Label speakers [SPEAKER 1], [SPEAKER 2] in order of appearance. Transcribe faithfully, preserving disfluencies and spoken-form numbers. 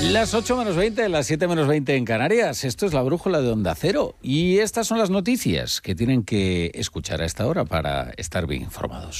[SPEAKER 1] Las ocho menos veinte, las siete menos veinte en Canarias. Esto es la brújula de Onda Cero. Y estas son las noticias que tienen que escuchar a esta hora para estar bien informados.